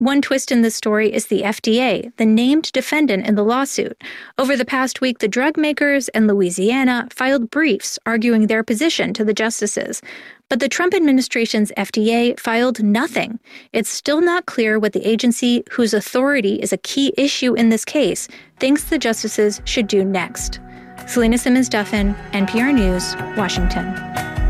One twist in this story is the FDA, the named defendant in the lawsuit. Over the past week, the drug makers and Louisiana filed briefs arguing their position to the justices. But the Trump administration's FDA filed nothing. It's still not clear what the agency, whose authority is a key issue in this case, thinks the justices should do next. Selena Simmons-Duffin, NPR News, Washington.